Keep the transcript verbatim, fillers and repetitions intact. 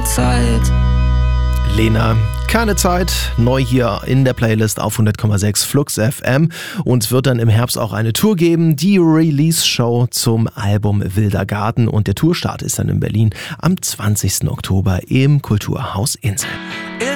Zeit. Lena, keine Zeit, neu hier in der Playlist auf hundert Komma sechs Flux F M, und es wird dann im Herbst auch eine Tour geben, die Release-Show zum Album Wilder Garten, und der Tourstart ist dann in Berlin am zwanzigsten Oktober im Kulturhaus Insel.